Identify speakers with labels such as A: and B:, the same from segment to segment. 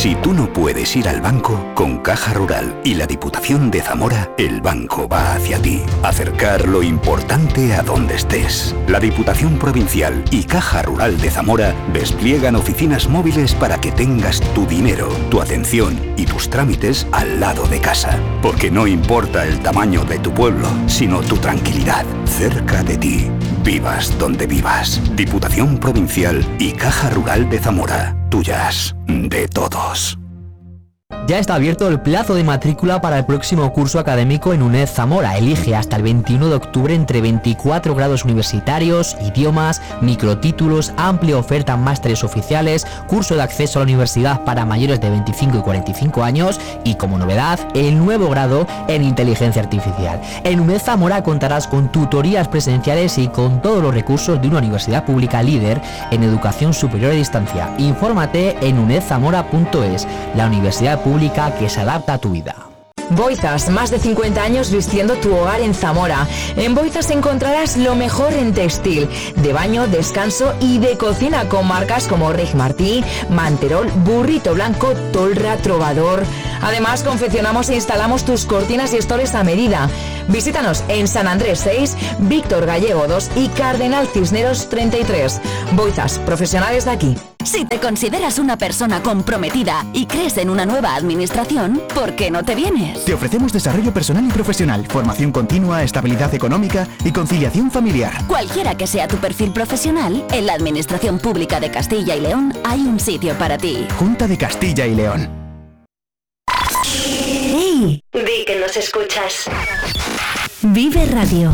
A: Si tú no puedes ir al banco, con Caja Rural y la Diputación de Zamora, el banco va hacia ti. Acercar lo importante a donde estés. La Diputación Provincial y Caja Rural de Zamora despliegan oficinas móviles para que tengas tu dinero, tu atención y tus trámites al lado de casa. Porque no importa el tamaño de tu pueblo, sino tu tranquilidad, cerca de ti. Vivas donde vivas. Diputación Provincial y Caja Rural de Zamora. Tuyas, de todos.
B: Ya está abierto el plazo de matrícula para el próximo curso académico en UNED Zamora. Elige hasta el 21 de octubre entre 24 grados universitarios, idiomas, microtítulos, amplia oferta en másteres oficiales, curso de acceso a la universidad para mayores de 25 y 45 años y, como novedad, el nuevo grado en inteligencia artificial. En UNED Zamora contarás con tutorías presenciales y con todos los recursos de una universidad pública líder en educación superior a distancia. Infórmate en unedzamora.es, la universidad pública que se adapta a tu vida.
C: Boizas, más de 50 años vistiendo tu hogar en Zamora. En Boizas encontrarás lo mejor en textil, de baño, descanso y de cocina con marcas como Rig Martí, Manterol, Burrito Blanco, Tolra, Trovador. Además, confeccionamos e instalamos tus cortinas y estores a medida. Visítanos en San Andrés 6, Víctor Gallego 2 y Cardenal Cisneros 33. Boizas, profesionales de aquí.
D: Si te consideras una persona comprometida y crees en una nueva administración, ¿por qué no te vienes?
E: Te ofrecemos desarrollo personal y profesional, formación continua, estabilidad económica y conciliación familiar.
D: Cualquiera que sea tu perfil profesional, en la Administración Pública de Castilla y León hay un sitio para ti.
E: Junta de Castilla y León.
D: ¡Hey! Di que nos escuchas. Vive Radio.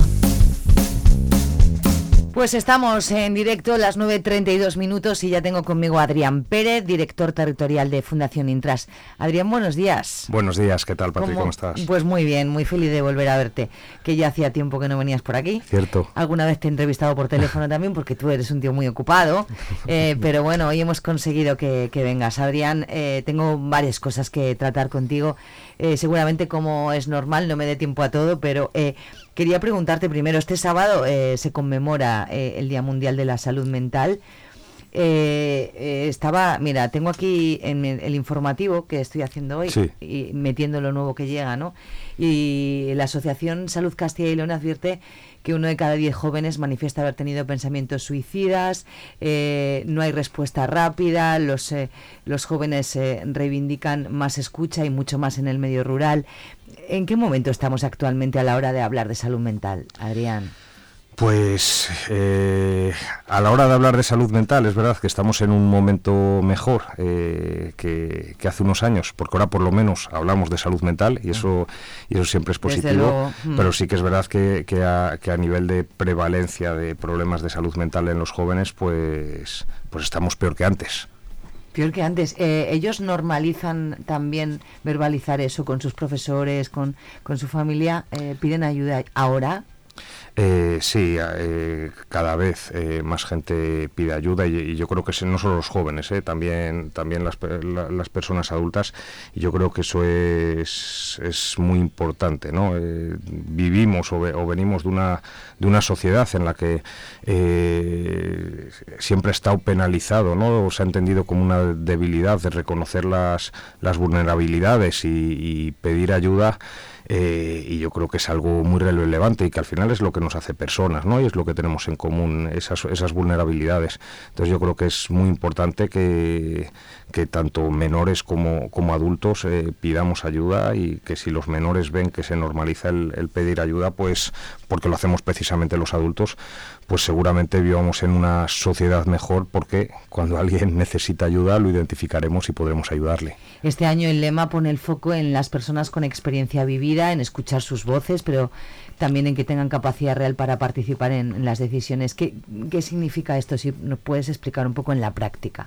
F: Pues estamos en directo, las 9:32 minutos, y ya tengo conmigo a Adrián Pérez, director territorial de Fundación Intras. Adrián, buenos días.
G: Buenos días, ¿qué tal, Patri? ¿Cómo estás?
F: Pues muy bien, muy feliz de volver a verte, que ya hacía tiempo que no venías por aquí.
G: Cierto.
F: Alguna vez te he entrevistado por teléfono también, porque tú eres un tío muy ocupado, pero bueno, hoy hemos conseguido que vengas. Adrián, tengo varias cosas que tratar contigo. Seguramente, como es normal, no me dé tiempo a todo, pero quería preguntarte primero, este sábado se conmemora el Día Mundial de la Salud Mental. Mira, tengo aquí en el informativo que estoy haciendo hoy, sí, y metiendo lo nuevo que llega, ¿no? Y la Asociación Salud Castilla y León advierte que 1 de cada 10 jóvenes manifiesta haber tenido pensamientos suicidas, no hay respuesta rápida, los jóvenes reivindican más escucha y mucho más en el medio rural. ¿En qué momento estamos actualmente a la hora de hablar de salud mental, Adrián?
G: Pues a la hora de hablar de salud mental es verdad que estamos en un momento mejor que hace unos años, porque ahora por lo menos hablamos de salud mental y eso siempre es positivo, pero sí que es verdad que a nivel de prevalencia de problemas de salud mental en los jóvenes pues estamos peor que antes.
F: Peor que antes. ¿Ellos normalizan también verbalizar eso con sus profesores, con su familia? ¿Piden ayuda ahora?
G: Sí, cada vez más gente pide ayuda y yo creo que no solo los jóvenes, también las personas adultas, y yo creo que eso es muy importante, ¿no? Vivimos o venimos de una sociedad en la que siempre ha estado penalizado, ¿no? O se ha entendido como una debilidad de reconocer las vulnerabilidades y pedir ayuda. Y yo creo que es algo muy relevante y que al final es lo que nos hace personas, ¿no? Y es lo que tenemos en común, esas vulnerabilidades. Entonces yo creo que es muy importante que tanto menores como adultos pidamos ayuda, y que si los menores ven que se normaliza el pedir ayuda, pues porque lo hacemos precisamente los adultos, pues seguramente vivamos en una sociedad mejor, porque cuando alguien necesita ayuda lo identificaremos y podremos ayudarle.
F: Este año el lema pone el foco en las personas con experiencia vivida, en escuchar sus voces, pero también en que tengan capacidad real para participar en las decisiones. ¿Qué significa esto? Si nos puedes explicar un poco en la práctica.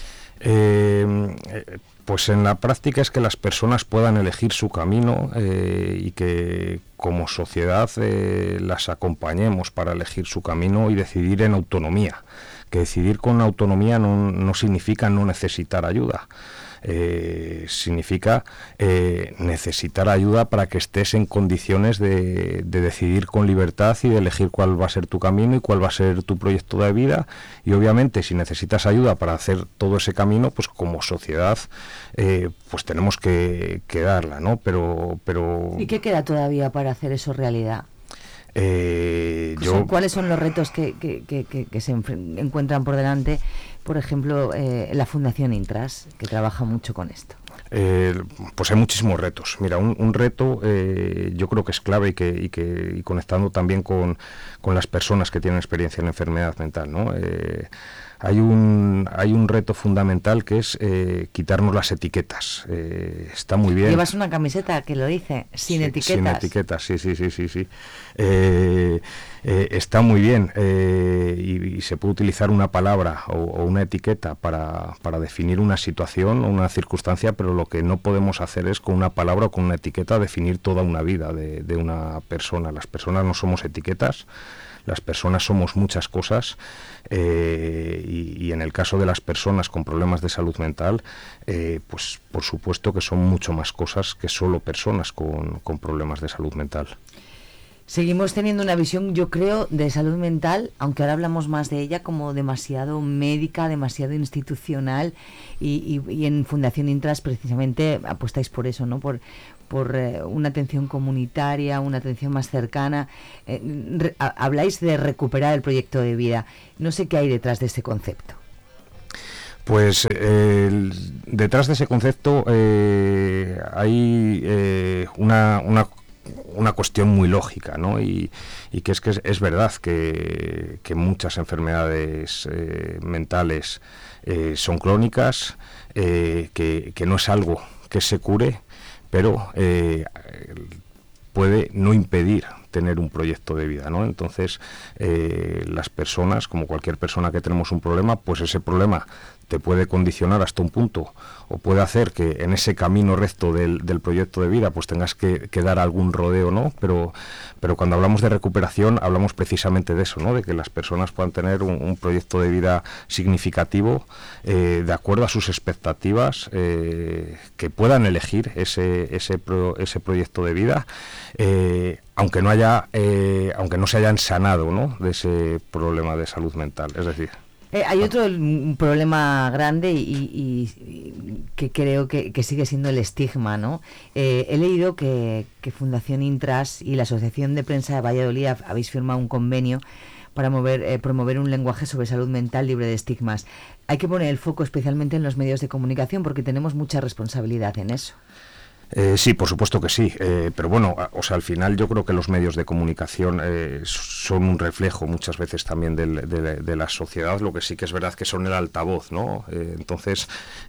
G: Pues en la práctica es que las personas puedan elegir su camino y que como sociedad las acompañemos para elegir su camino y decidir en autonomía. Que decidir con autonomía no significa no necesitar ayuda. significa necesitar ayuda para que estés en condiciones de decidir con libertad y de elegir cuál va a ser tu camino y cuál va a ser tu proyecto de vida. Y obviamente si necesitas ayuda para hacer todo ese camino, pues como sociedad pues tenemos que darla, ¿no? Pero
F: ¿y qué queda todavía para hacer eso realidad? ¿Cuáles son los retos que se encuentran por delante? Por ejemplo, la Fundación Intras, que trabaja mucho con esto.
G: Pues hay muchísimos retos. Mira, un reto yo creo que es clave y conectando también con las personas que tienen experiencia en enfermedad mental, ¿no? Hay un reto fundamental que es quitarnos las etiquetas. Está muy bien.
F: Llevas una camiseta que lo dice, sin etiquetas.
G: Sin etiquetas, sí. Está muy bien y se puede utilizar una palabra o una etiqueta para definir una situación o una circunstancia, pero lo que no podemos hacer es con una palabra o con una etiqueta definir toda una vida de una persona. Las personas no somos etiquetas. Las personas somos muchas cosas y en el caso de las personas con problemas de salud mental, pues por supuesto que son mucho más cosas que solo personas con problemas de salud mental.
F: Seguimos teniendo una visión, yo creo, de salud mental, aunque ahora hablamos más de ella como demasiado médica, demasiado institucional, y en Fundación Intras precisamente apostáis por eso, ¿no? Por una atención comunitaria, una atención más cercana. Habláis de recuperar el proyecto de vida. No sé qué hay detrás de ese concepto.
G: Pues detrás de ese concepto hay una cuestión muy lógica, ¿no? Y que es verdad que muchas enfermedades mentales son crónicas, que no es algo que se cure, pero puede no impedir tener un proyecto de vida, ¿no? Entonces, las personas, como cualquier persona que tenemos un problema, pues ese problema te puede condicionar hasta un punto o puede hacer que en ese camino recto del proyecto de vida pues tengas que dar algún rodeo, ¿no? Pero cuando hablamos de recuperación hablamos precisamente de eso, ¿no? De que las personas puedan tener un proyecto de vida significativo de acuerdo a sus expectativas, que puedan elegir ese proyecto de vida, aunque no se hayan sanado, ¿no? De ese problema de salud mental, es decir.
F: Hay otro problema grande y que creo que sigue siendo el estigma, ¿no? He leído que Fundación Intras y la Asociación de Prensa de Valladolid habéis firmado un convenio para promover un lenguaje sobre salud mental libre de estigmas. Hay que poner el foco especialmente en los medios de comunicación porque tenemos mucha responsabilidad en eso.
G: Sí, por supuesto que sí, pero bueno, o sea, al final yo creo que los medios de comunicación son un reflejo muchas veces también de la sociedad, lo que sí que es verdad que son el altavoz, ¿no? Entonces,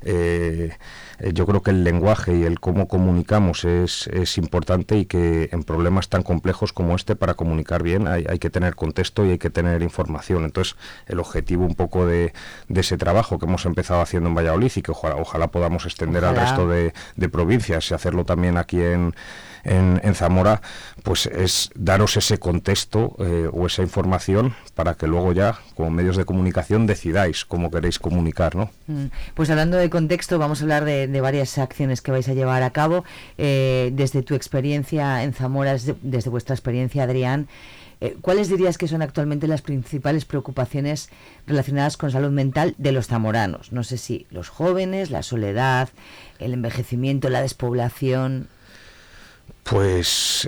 G: yo creo que el lenguaje y el cómo comunicamos es importante y que en problemas tan complejos como este, para comunicar bien hay que tener contexto y hay que tener información. Entonces, el objetivo un poco de ese trabajo que hemos empezado haciendo en Valladolid y que ojalá podamos extender al resto de provincias y hacerlo también aquí en Zamora, pues es daros ese contexto o esa información para que luego ya, como medios de comunicación, decidáis cómo queréis comunicar, ¿no?
F: Pues hablando de contexto, vamos a hablar de varias acciones que vais a llevar a cabo. Desde tu experiencia en Zamora, desde vuestra experiencia, Adrián, ¿cuáles dirías que son actualmente las principales preocupaciones relacionadas con salud mental de los zamoranos? No sé si los jóvenes, la soledad, el envejecimiento, la despoblación.
G: Pues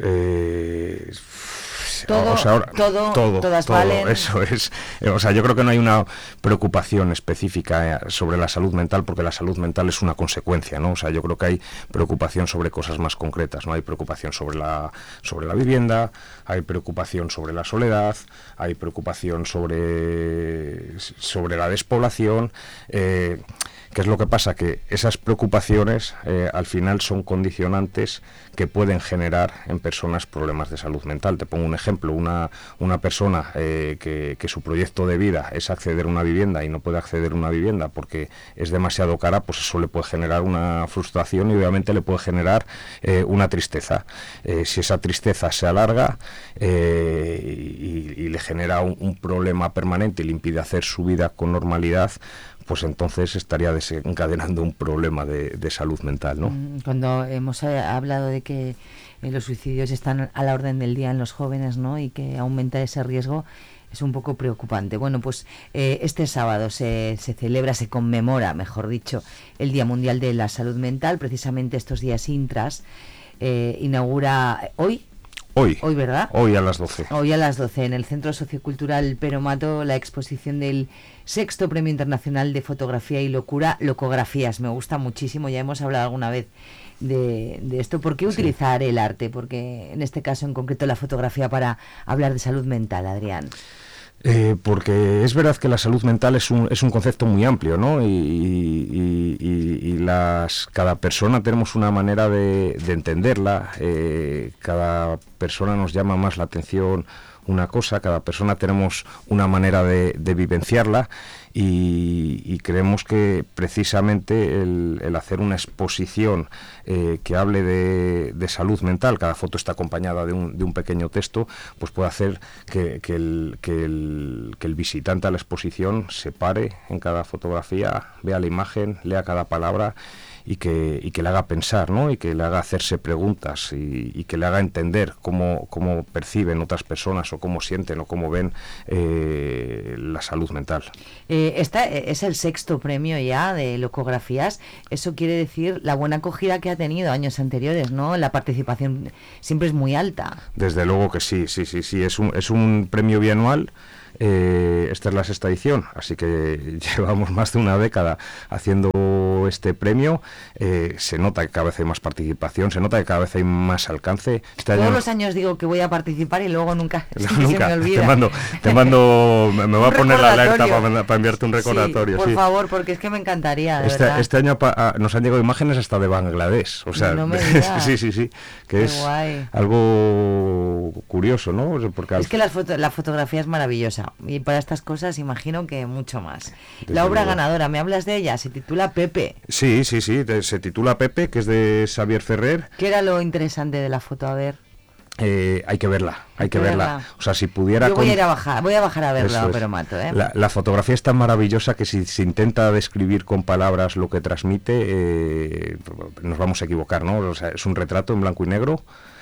F: todas valen.
G: Eso es. O sea, yo creo que no hay una preocupación específica sobre la salud mental, porque la salud mental es una consecuencia, ¿no? O sea, yo creo que hay preocupación sobre cosas más concretas, ¿no? Hay preocupación sobre la vivienda, hay preocupación sobre la soledad, hay preocupación sobre la despoblación. ¿Qué es lo que pasa? Que esas preocupaciones al final son condicionantes que pueden generar en personas problemas de salud mental. Te pongo un ejemplo, una persona que su proyecto de vida es acceder a una vivienda y no puede acceder a una vivienda porque es demasiado cara, pues eso le puede generar una frustración y obviamente le puede generar una tristeza. Si esa tristeza se alarga y le genera un problema permanente y le impide hacer su vida con normalidad, pues entonces estaría desencadenando un problema de salud mental, ¿no?
F: Cuando hemos hablado de que los suicidios están a la orden del día en los jóvenes, ¿no? Y que aumenta ese riesgo, es un poco preocupante. Bueno, pues este sábado se celebra, se conmemora, mejor dicho, el Día Mundial de la Salud Mental. Precisamente estos días intras inaugura hoy, ¿verdad?
G: Hoy a las 12.
F: Hoy a las 12 en el Centro Sociocultural Peromato la exposición del 6º Premio Internacional de Fotografía y Locura, Locografías. Me gusta muchísimo, ya hemos hablado alguna vez de esto. ¿Por qué utilizar el arte? Porque en este caso en concreto la fotografía para hablar de salud mental, Adrián.
G: Porque es verdad que la salud mental es un concepto muy amplio, ¿no? Cada persona tenemos una manera de entenderla, cada persona nos llama más la atención una cosa, cada persona tenemos una manera de vivenciarla y creemos que precisamente el hacer una exposición que hable de salud mental, cada foto está acompañada de un pequeño texto, pues puede hacer que el visitante a la exposición se pare en cada fotografía, vea la imagen, lea cada palabra y que le haga pensar, ¿no? Y que le haga hacerse preguntas y que le haga entender cómo perciben otras personas o cómo sienten o cómo ven la salud mental.
F: Este es el 6º premio ya de Locografías. Eso quiere decir la buena acogida que ha tenido años anteriores, ¿no? La participación siempre es muy alta.
G: Desde luego que sí. Es un premio bianual. Esta es la 6ª edición, así que llevamos más de una década haciendo este premio. Se nota que cada vez hay más participación, se nota que cada vez hay más alcance.
F: Todos los años digo que voy a participar y luego nunca se me olvida.
G: Te mando me voy a poner la alerta para enviarte un recordatorio.
F: Sí, por favor, porque es que me encantaría, de verdad.
G: Este año nos han llegado imágenes hasta de Bangladesh, o sea,
F: no me digas.
G: sí, que es
F: guay.
G: Algo curioso, ¿no? Porque
F: es que la fotografía es maravillosa y para estas cosas imagino que mucho más.
G: Desde
F: la obra
G: luego.
F: Ganadora, ¿me hablas de ella? Se titula Pepe.
G: Sí, se titula Pepe, que es de Xavier Ferrer.
F: ¿Qué era lo interesante de la foto? A ver.
G: Hay que verla. O sea, si pudiera...
F: Yo voy a bajar a verla, pero mato, ¿eh?
G: La fotografía es tan maravillosa que si se intenta describir con palabras lo que transmite, nos vamos a equivocar, ¿no? O sea, es un retrato en blanco y negro.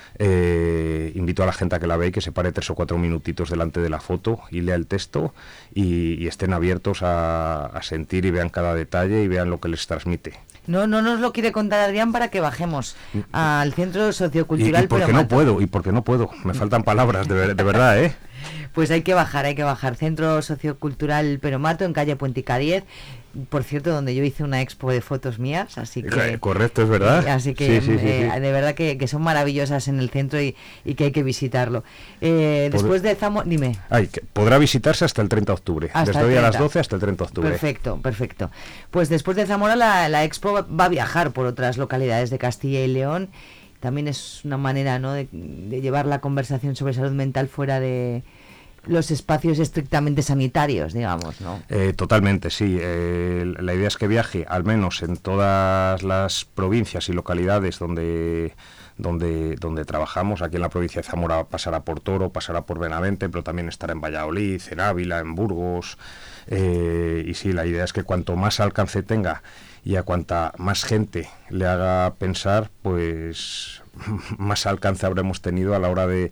G: Invito a la gente a que la vea y que se pare 3 o 4 minutitos delante de la foto y lea el texto y estén abiertos a sentir y vean cada detalle y vean lo que les transmite.
F: No nos lo quiere contar Adrián para que bajemos al Centro Sociocultural.
G: ¿Y por qué no puedo? Me faltan palabras, de verdad, ¿eh?
F: Pues hay que bajar. Centro Sociocultural Peromato, en calle Puentica 10. Por cierto, donde yo hice una expo de fotos mías, así que...
G: Correcto, es verdad.
F: Así que
G: sí.
F: De verdad que son maravillosas en el centro y que hay que visitarlo. Después de Zamora... Dime.
G: Podrá visitarse hasta el 30 de octubre. Desde hoy a las 12 hasta el 30 de octubre.
F: Perfecto. Pues después de Zamora la expo va a viajar por otras localidades de Castilla y León. También es una manera, ¿no?, de llevar la conversación sobre salud mental fuera de los espacios estrictamente sanitarios, digamos, ¿no?
G: Totalmente, sí. La idea es que viaje, al menos en todas las provincias y localidades donde trabajamos. Aquí en la provincia de Zamora pasará por Toro, pasará por Benavente, pero también estará en Valladolid, en Ávila, en Burgos. Y sí, la idea es que cuanto más alcance tenga y a cuanta más gente le haga pensar, pues más alcance habremos tenido a la hora de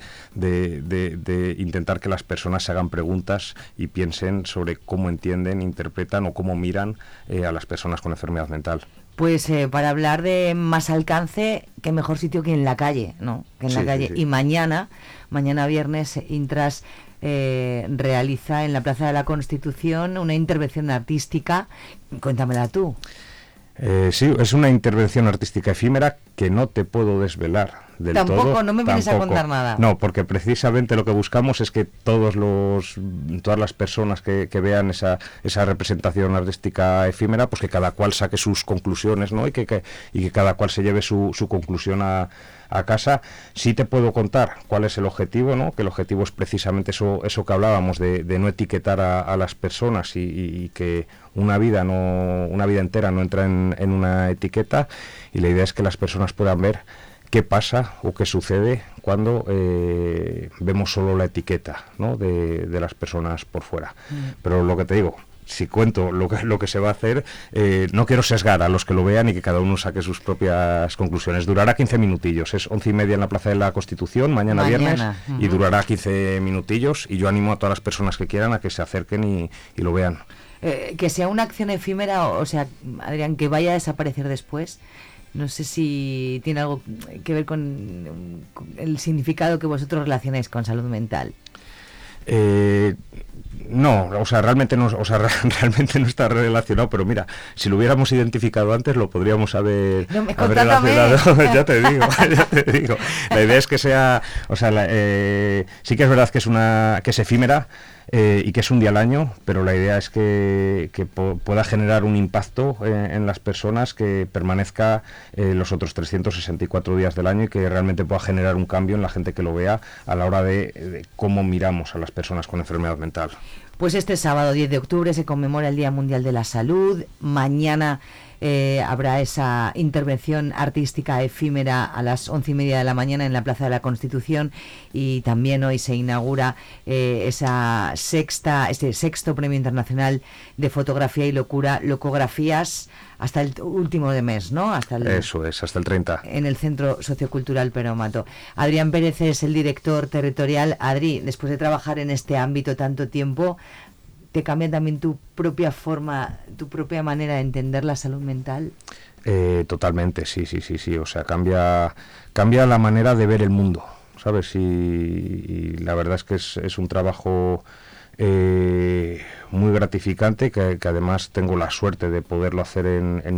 G: intentar que las personas se hagan preguntas y piensen sobre cómo entienden, interpretan o cómo miran a las personas con enfermedad mental.
F: Pues para hablar de más alcance, qué mejor sitio que en la calle, ¿no? Que en la calle. Sí. Y mañana viernes, Intras realiza en la Plaza de la Constitución una intervención artística. Cuéntamela tú.
G: Sí, es una intervención artística efímera que no te puedo desvelar del todo.
F: Tampoco, no me vienes a contar nada.
G: No, porque precisamente lo que buscamos es que todas las personas que vean esa representación artística efímera, pues que cada cual saque sus conclusiones, ¿no? Y que cada cual se lleve su conclusión a casa. Sí te puedo contar cuál es el objetivo, ¿no? Que el objetivo es precisamente eso que hablábamos de no etiquetar a las personas y que una vida entera no entra en una etiqueta, y la idea es que las personas puedan ver qué pasa o qué sucede cuando vemos solo la etiqueta, ¿no?, de las personas por fuera. Pero lo que te digo, si cuento lo que se va a hacer, no quiero sesgar a los que lo vean y que cada uno saque sus propias conclusiones. Durará 15 minutillos, es 11:30 en la Plaza de la Constitución, mañana viernes, y durará 15 minutillos, y yo animo a todas las personas que quieran a que se acerquen y lo vean.
F: Que sea una acción efímera, o sea, Adrián, que vaya a desaparecer después. No sé si tiene algo que ver con el significado que vosotros relacionáis con salud mental.
G: No, o sea, realmente no está relacionado, pero mira, si lo hubiéramos identificado antes, lo podríamos haber relacionado. ya te digo. La idea es que sea, o sea, sí que es verdad que es efímera, y que es un día al año, pero la idea es que pueda generar un impacto en las personas, que permanezca los otros 364 días del año, y que realmente pueda generar un cambio en la gente que lo vea a la hora de cómo miramos a las personas con enfermedad mental.
F: Pues este sábado 10 de octubre se conmemora el Día Mundial de la Salud. Mañana habrá esa intervención artística efímera a las 11:30 de la mañana en la Plaza de la Constitución, y también hoy se inaugura ese sexto Premio Internacional de Fotografía y Locografías hasta el último de mes, ¿no?
G: Eso es, hasta el 30.
F: En el Centro Sociocultural Perómato. Adrián Pérez es el director territorial. Adri, después de trabajar en este ámbito tanto tiempo, ¿te cambia también tu propia forma, tu propia manera de entender la salud mental?
G: Totalmente, sí. O sea, cambia la manera de ver el mundo, ¿sabes? Y la verdad es que es un trabajo muy gratificante, que además tengo la suerte de poderlo hacer en